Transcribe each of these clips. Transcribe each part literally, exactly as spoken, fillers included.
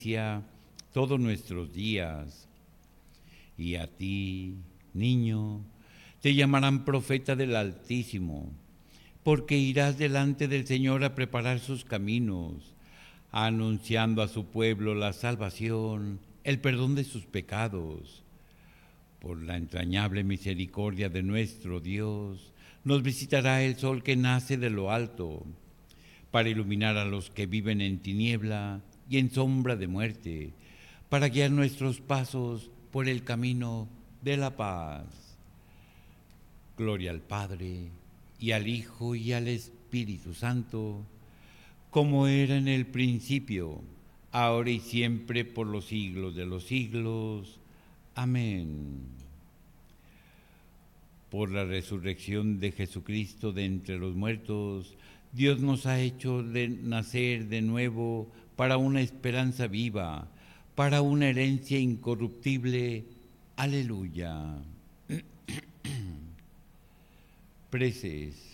todos nuestros días. Y a ti, niño, te llamarán profeta del Altísimo, porque irás delante del Señor a preparar sus caminos, anunciando a su pueblo la salvación, el perdón de sus pecados. Por la entrañable misericordia de nuestro Dios, nos visitará el sol que nace de lo alto, para iluminar a los que viven en tiniebla y en sombra de muerte, para guiar nuestros pasos por el camino de la paz. Gloria al Padre, y al Hijo, y al Espíritu Santo, como era en el principio, ahora y siempre, por los siglos de los siglos. Amén. Por la resurrección de Jesucristo de entre los muertos, Dios nos ha hecho de nacer de nuevo para una esperanza viva, para una herencia incorruptible. Aleluya. Preces.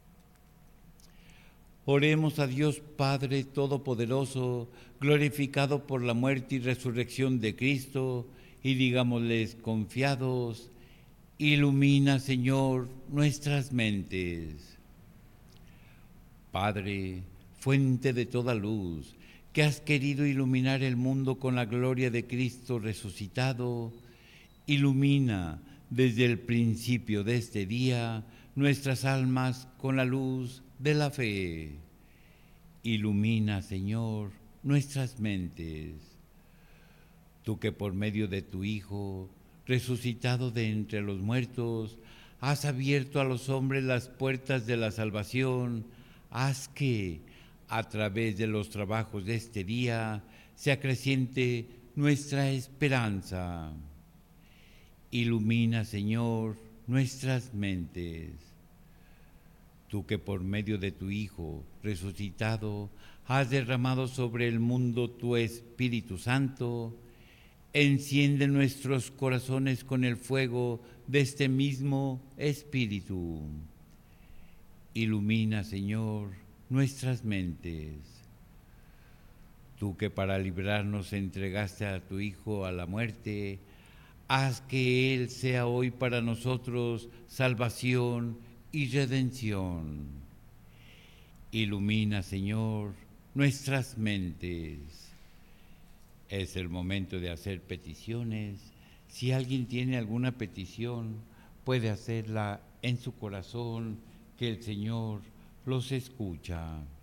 Oremos a Dios Padre Todopoderoso, glorificado por la muerte y resurrección de Cristo, y digámosles confiados: ilumina, Señor, nuestras mentes. Padre, fuente de toda luz, que has querido iluminar el mundo con la gloria de Cristo resucitado, ilumina desde el principio de este día nuestras almas con la luz de la fe. Ilumina, Señor, nuestras mentes. Tú que por medio de tu Hijo, resucitado de entre los muertos, has abierto a los hombres las puertas de la salvación, haz que, a través de los trabajos de este día, se acreciente nuestra esperanza. Ilumina, Señor, nuestras mentes. Tú que por medio de tu Hijo resucitado has derramado sobre el mundo tu Espíritu Santo, enciende nuestros corazones con el fuego de este mismo Espíritu. Ilumina, Señor, nuestras mentes. Tú que para librarnos entregaste a tu Hijo a la muerte, haz que Él sea hoy para nosotros salvación y redención. Ilumina, Señor, nuestras mentes. Es el momento de hacer peticiones. Si alguien tiene alguna petición, puede hacerla en su corazón, que el Señor los escucha.